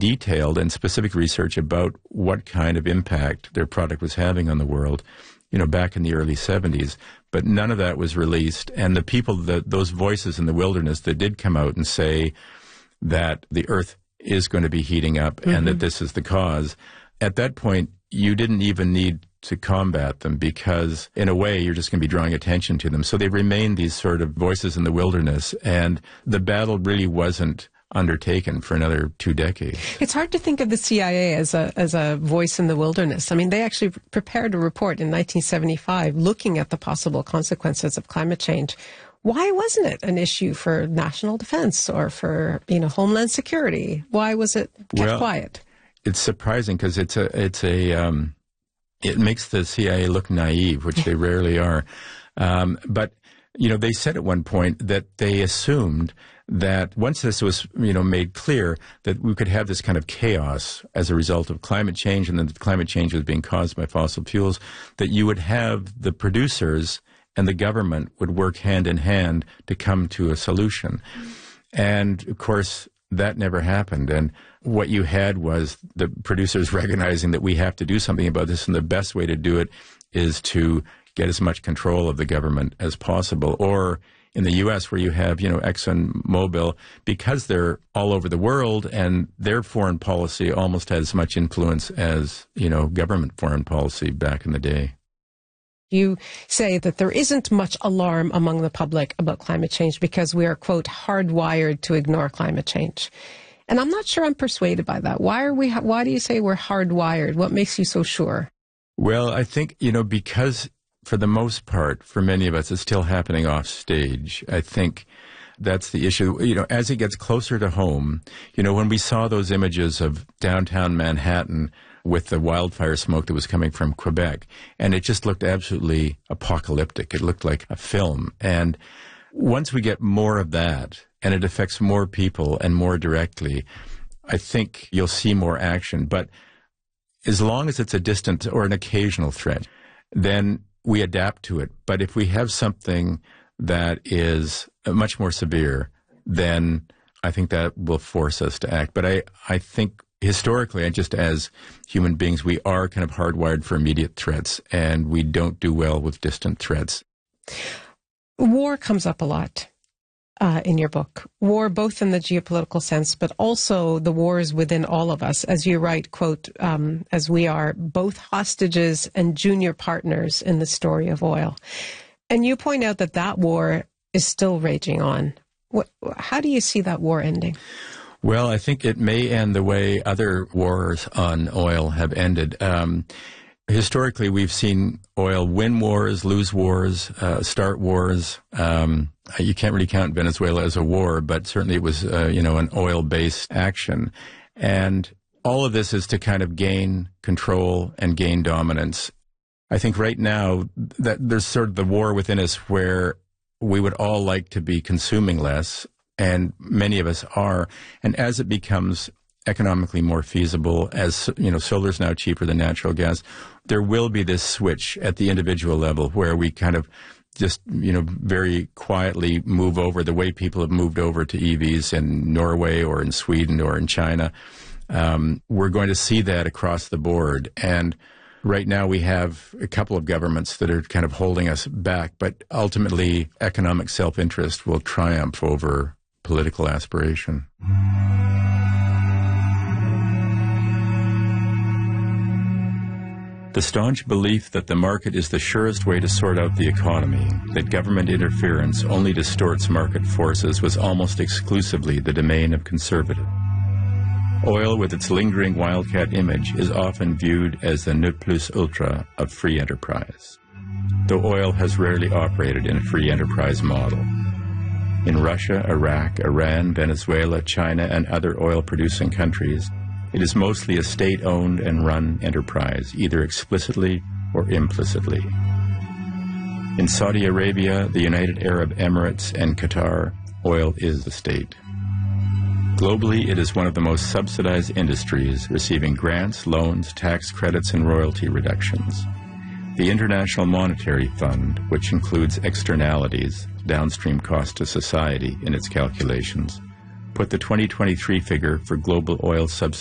detailed and specific research about what kind of impact their product was having on the world, back in the early 70s. But none of that was released. And the people, those voices in the wilderness that did come out and say that the Earth is going to be heating up and that this is the cause, at that point, you didn't even need to combat them, because in a way you're just going to be drawing attention to them. So they remain these sort of voices in the wilderness, and the battle really wasn't undertaken for another 2 decades. It's hard to think of the CIA as a voice in the wilderness. I mean, they actually prepared a report in 1975 looking at the possible consequences of climate change. Why wasn't it an issue for national defense or for, homeland security? Why was it kept quiet? It's surprising because it makes the CIA look naive, which they rarely are. But they said at one point that they assumed that once this was, made clear that we could have this kind of chaos as a result of climate change, and that the climate change was being caused by fossil fuels, that you would have the producers and the government would work hand in hand to come to a solution. And of course, that never happened. And what you had was the producers recognizing that we have to do something about this, and the best way to do it is to get as much control of the government as possible. Or in the U.S., where you have, ExxonMobil, because they're all over the world and their foreign policy almost has as much influence as, government foreign policy back in the day. You say that there isn't much alarm among the public about climate change because we are, quote, hardwired to ignore climate change. And I'm not sure I'm persuaded by that. Why do you say we're hardwired? What makes you so sure? Well, I think, because for the most part, for many of us, it's still happening off stage. I think that's the issue. As it gets closer to home, when we saw those images of downtown Manhattan with the wildfire smoke that was coming from Quebec, and it just looked absolutely apocalyptic. It looked like a film. And once we get more of that, and it affects more people and more directly, I think you'll see more action. But as long as it's a distant or an occasional threat, then we adapt to it. But if we have something that is much more severe, then I think that will force us to act. But I think historically, and just as human beings, we are kind of hardwired for immediate threats, and we don't do well with distant threats. War comes up a lot in your book. War, both in the geopolitical sense, but also the wars within all of us. As you write, quote, as we are both hostages and junior partners in the story of oil. And you point out that war is still raging on. How do you see that war ending? Well, I think it may end the way other wars on oil have ended. Historically, we've seen oil win wars, lose wars, start wars. You can't really count Venezuela as a war, but certainly it was, an oil-based action. And all of this is to kind of gain control and gain dominance. I think right now that there's sort of the war within us where we would all like to be consuming less, and many of us are. And as it becomes economically more feasible, as solar is now cheaper than natural gas, there will be this switch at the individual level where we kind of just, very quietly move over the way people have moved over to EVs in Norway or in Sweden or in China. We're going to see that across the board. And right now we have a couple of governments that are kind of holding us back, but ultimately economic self-interest will triumph over political aspiration. The staunch belief that the market is the surest way to sort out the economy, that government interference only distorts market forces, was almost exclusively the domain of conservatives. Oil, with its lingering wildcat image, is often viewed as the ne plus ultra of free enterprise, though oil has rarely operated in a free enterprise model. In Russia, Iraq, Iran, Venezuela, China, and other oil-producing countries, it is mostly a state-owned and run enterprise, either explicitly or implicitly. In Saudi Arabia, the United Arab Emirates, and Qatar, oil is the state. Globally, it is one of the most subsidized industries, receiving grants, loans, tax credits, and royalty reductions. The International Monetary Fund, which includes externalities, downstream cost to society, in its calculations, put the 2023 figure for global oil subsidies